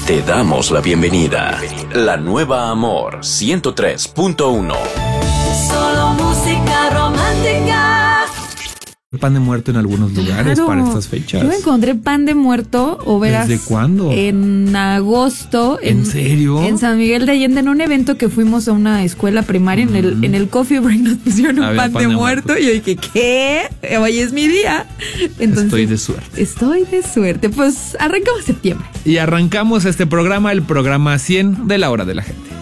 Te damos la bienvenida. La nueva Amor 103.1. Solo música romántica. Pan de muerto en algunos lugares Claro. para estas fechas. Yo encontré pan de muerto, o verás. ¿Desde cuándo? En agosto. ¿En serio? En San Miguel de Allende, en un evento que fuimos a una escuela primaria, en el coffee break nos pusieron un pan de muerto. Y yo dije, ¿qué? Hoy es mi día. Entonces, Estoy de suerte. Estoy de suerte. Pues arrancamos septiembre. Y arrancamos este programa, el programa 100 de La Hora de la Gente.